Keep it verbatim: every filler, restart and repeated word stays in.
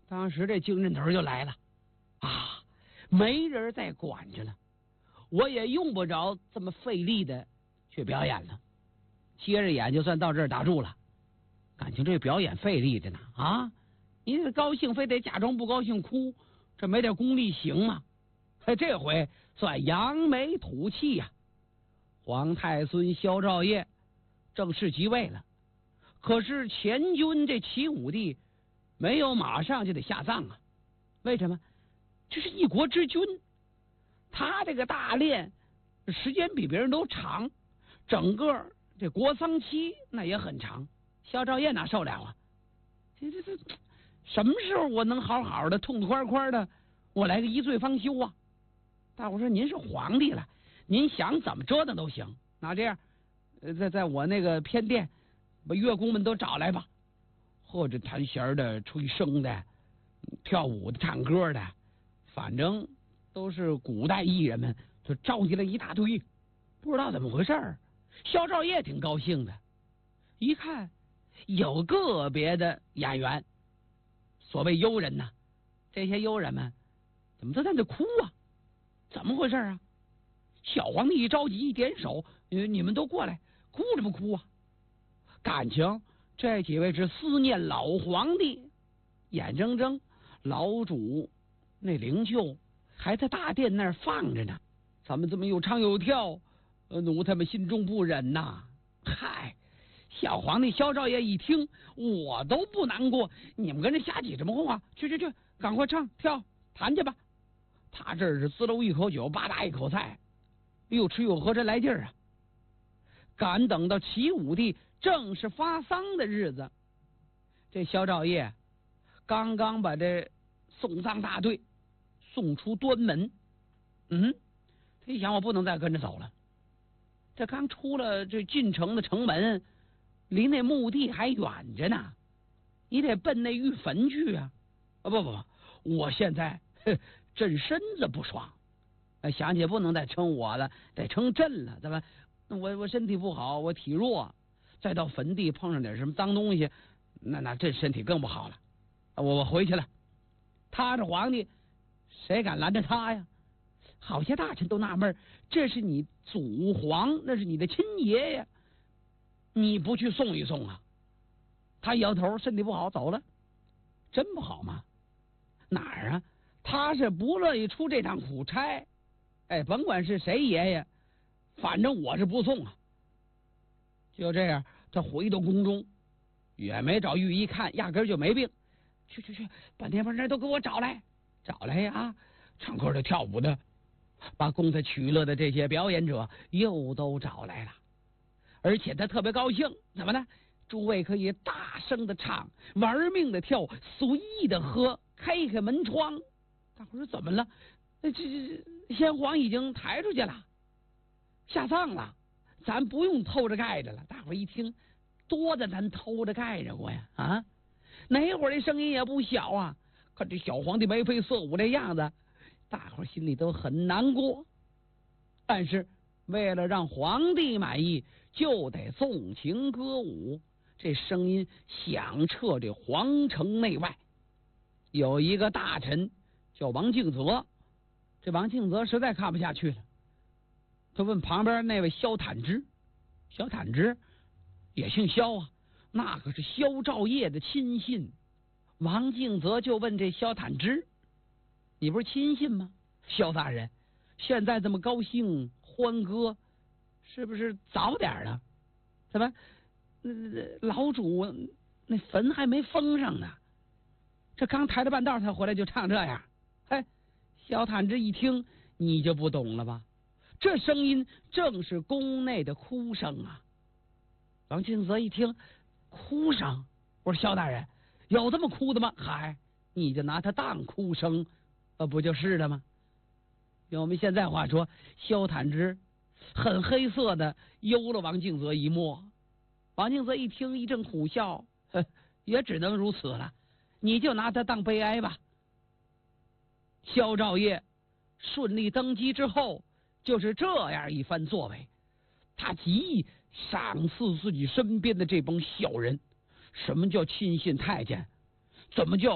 当时这精神头就来了啊，没人再管着了，我也用不着这么费力的去表演了。接着演就算到这儿打住了。感情这表演费力着呢啊！你这高兴非得假装不高兴哭，这没点功力行吗？这回算扬眉吐气呀、啊！皇太孙萧兆业正式即位了，可是前军这齐武帝没有马上就得下葬啊？为什么？这是一国之君，他这个大练时间比别人都长，整个这国丧期那也很长。萧兆业哪受了啊？这这这什么时候我能好好的痛痛快快的我来个一醉方休啊？大伙说您是皇帝了，您想怎么折腾都行。那这样，呃，在在我那个偏殿，把乐工们都找来吧，或者弹弦的、吹笙的、跳舞的、唱歌的，反正都是古代艺人们，就召集了一大堆。不知道怎么回事，萧兆业挺高兴的，一看。有个别的演员，所谓优人呐，这些优人们怎么都在那哭啊？怎么回事啊？小皇帝一着急一点手，你们都过来，哭什么哭啊？感情这几位是思念老皇帝，眼睁睁老主那灵柩还在大殿那儿放着呢，咱们这么又唱又跳，奴他们心中不忍呐！嗨。小皇帝萧兆业一听，我都不难过，你们跟这瞎起什么哄啊？去去去，赶快唱跳弹去吧！他这是滋溜一口酒，吧嗒一口菜，又吃又喝，真来劲儿啊！赶等到齐武帝正式发丧的日子，这萧兆业刚刚把这送葬大队送出端门，嗯，他一想，我不能再跟着走了。这刚出了这进城的城门。离那墓地还远着呢，你得奔那玉坟去啊！啊不不不，我现在朕身子不爽，想起不能再称我了，得称朕了，怎么？我我身体不好，我体弱，再到坟地碰上点什么脏东西，那那朕身体更不好了。我我回去了。他是皇帝，谁敢拦着他呀？好些大臣都纳闷，这是你祖皇，那是你的亲爷爷。你不去送一送啊？他摇头，身体不好，走了。真不好吗？哪儿啊？他是不乐意出这趟苦差。哎，甭管是谁爷爷，反正我是不送啊。就这样，他回到宫中，也没找御医看，压根就没病。去去去，把那帮人都给我找来，找来呀！唱歌的、跳舞的，把供他取乐的这些表演者又都找来了。而且他特别高兴，怎么呢？诸位可以大声的唱，玩命的跳，随意的喝，开开门窗。大伙说怎么了？这这先皇已经抬出去了，下葬了，咱不用偷着盖着了。大伙一听，多的咱偷着盖着过呀啊！那会儿这声音也不小啊，看这小皇帝眉飞色舞这样子，大伙心里都很难过。但是为了让皇帝满意，就得纵情歌舞，这声音响彻这皇城内外。有一个大臣叫王敬泽，这王敬泽实在看不下去了，他问旁边那位萧坦之，萧坦之也姓萧啊，那可是萧兆业的亲信。王敬泽就问这萧坦之，你不是亲信吗？萧大人，现在这么高兴欢歌，是不是早点了？怎么，那老主那坟还没封上呢？这刚抬着半道才回来就唱这样？哎，萧坦之一听，你就不懂了吧？这声音正是宫内的哭声啊！王敬泽一听，哭声？我说萧大人，有这么哭的吗？嗨，你就拿他当哭声，呃，不就是了吗？用我们现在话说，萧坦之很黑色的幽了王敬泽一默。王敬泽一听，一阵苦笑，呵，也只能如此了。你就拿他当悲哀吧。萧兆业顺利登基之后，就是这样一番作为。他极易赏赐自己身边的这帮小人。什么叫亲信太监？怎么叫